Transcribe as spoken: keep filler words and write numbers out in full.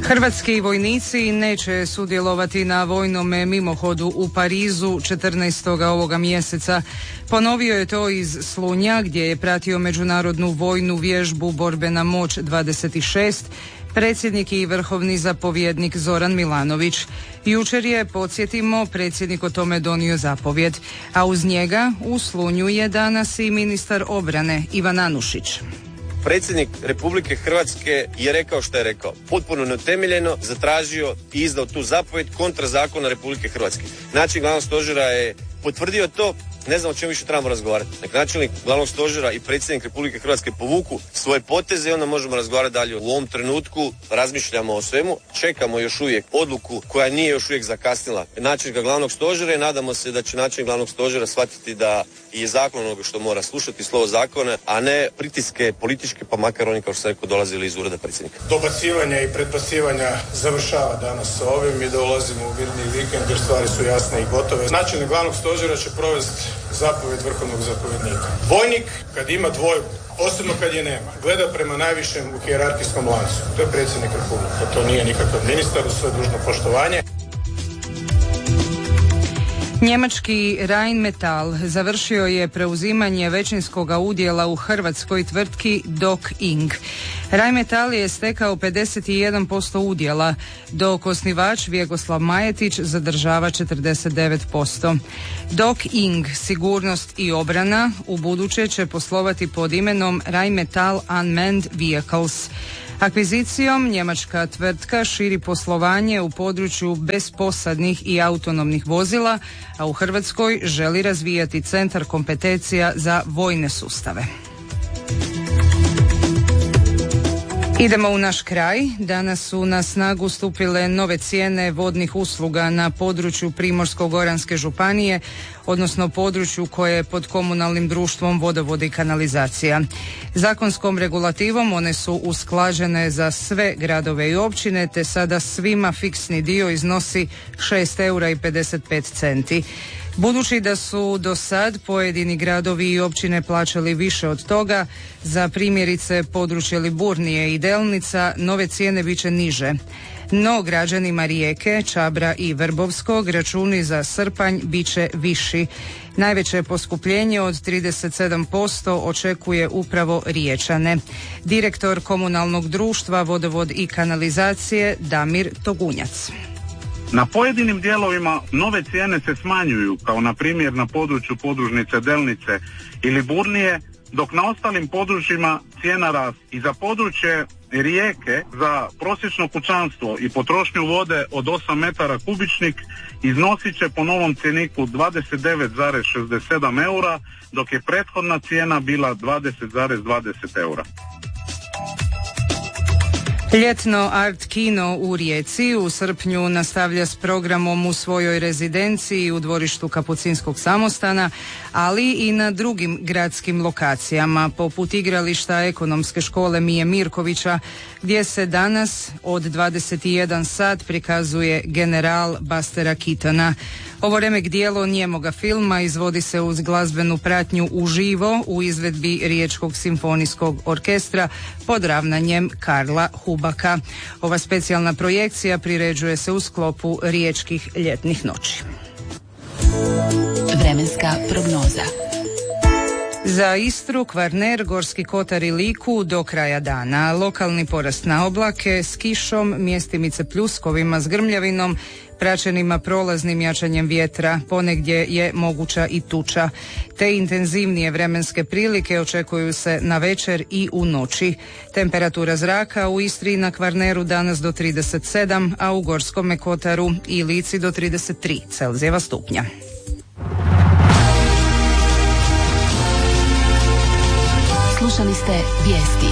Hrvatski vojnici neće sudjelovati na vojnome mimohodu u Parizu četrnaestog ovoga mjeseca. Ponovio je to iz Slunja gdje je pratio međunarodnu vojnu vježbu Borbena moć dvadeset šest predsjednik i vrhovni zapovjednik Zoran Milanović. Jučer je, podsjetimo, predsjednik o tome donio zapovjed, a uz njega u Slunju je danas i ministar obrane Ivan Anušić. Predsjednik Republike Hrvatske je rekao što je rekao. Potpuno neutemeljeno zatražio i izdao tu zapovjed kontra zakona Republike Hrvatske. Načelnik glavnog stožera je potvrdio to. Ne znam o čemu više trebamo razgovarati. Nek načelnik glavnog stožera i predsjednik Republike Hrvatske povuku svoje poteze i onda možemo razgovarati dalje. U ovom trenutku razmišljamo o svemu, čekamo još uvijek odluku koja nije još uvijek zakasnila načelnika glavnog stožera i nadamo se da će načelnik glavnog stožera shvatiti da je zakon onoga što mora slušati, slovo zakona, a ne pritiske političke, pa makar oni, kao što sam rekao, dolazili iz ureda predsjednika. Dobacivanja i pretbacivanja završava danas sa ovim i dolazimo u mirni vikend jer stvari su jasne i gotove. Načelnik glavnog stožera će provesti zapovjed vrhovnog zapovjednika. Vojnik, kad ima dvojbu, posebno kad je nema, gleda prema najvišem u hijerarhijskom lancu. To je predsjednik Republike, to nije nikakav ministar, uz sve dužno poštovanje. Njemački Rheinmetall završio je preuzimanje većinskog udjela u hrvatskoj tvrtki Dok-Ing. Rheinmetall je stekao pedeset jedan posto udjela, dok osnivač Vjegoslav Majetić zadržava četrdeset devet posto. Dok-Ing, sigurnost i obrana, u buduće će poslovati pod imenom Rheinmetall Unmanned Vehicles. Akvizicijom njemačka tvrtka širi poslovanje u području bezposadnih i autonomnih vozila, a u Hrvatskoj želi razvijati centar kompetencija za vojne sustave. Idemo u naš kraj. Danas su na snagu stupile nove cijene vodnih usluga na području Primorsko-goranske županije, odnosno području koje je pod komunalnim društvom Vodovod i kanalizacija. Zakonskom regulativom one su usklađene za sve gradove i općine, te sada svima fiksni dio iznosi šest eura i pedeset pet centi. Budući da su do sad pojedini gradovi i općine plaćali više od toga, za primjerice područje Liburnije i Delnica nove cijene bit će niže. No građanima Rijeke, Čabra i Vrbovskog računi za srpanj bit će viši. Najveće poskupljenje od trideset sedam posto očekuje upravo Riječane. Direktor komunalnog društva Vodovod i kanalizacije Damir Togunjac. Na pojedinim dijelovima nove cijene se smanjuju, kao na primjer na području podružnice Delnice ili Burnije, dok na ostalim područjima cijena raste. I za područje Rijeke za prosječno kućanstvo i potrošnju vode od osam metara kubičnik iznosit će po novom cjeniku dvadeset devet zarez šezdeset sedam eura, dok je prethodna cijena bila dvadeset zarez dvadeset eura. Ljetno Art Kino u Rijeci u srpnju nastavlja s programom u svojoj rezidenciji u dvorištu Kapucinskog samostana, ali i na drugim gradskim lokacijama, poput igrališta Ekonomske škole Mije Mirkovića, gdje se danas od dvadeset jedan sat prikazuje General Bustera Keatona. Ovo remek dijelo nijemoga filma izvodi se uz glazbenu pratnju uživo u izvedbi Riječkog simfonijskog orkestra pod ravnanjem Karla Hubaka. Ova specijalna projekcija priređuje se u sklopu Riječkih ljetnih noći. Vremenska prognoza. Za Istru, Kvarner, Gorski kotar i Liku do kraja dana. Lokalni porast na oblake s kišom, mjestimice pljuskovima s grmljavinom, praćenima prolaznim jačanjem vjetra, ponegdje je moguća i tuča. Te intenzivnije vremenske prilike očekuju se na večer i u noći. Temperatura zraka u Istri i na Kvarneru danas do trideset sedam, a u Gorskome kotaru i Lici do trideset tri Celzijeva stupnja. Slušali ste vijesti